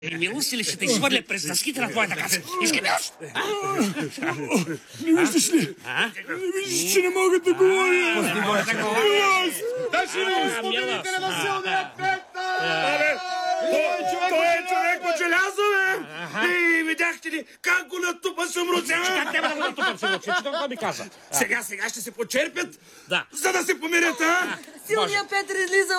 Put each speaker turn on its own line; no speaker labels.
Милост ли ще те изхвърля през дъските на твоята каса? Искай милост!
Не виждаш ли? Не виждаш, че не мога да говоря?
Не може да говоря.
Да ще не изпълнителя на силния петър!
Той е човек от желязо, бе! И видяхте ли как го натупа Сумруца?
Как няма да го натупам, Сумруца? Че това ми каза.
Сега ще се почерпят,
Да.
за да се помирят, а?
Силният Петър излиза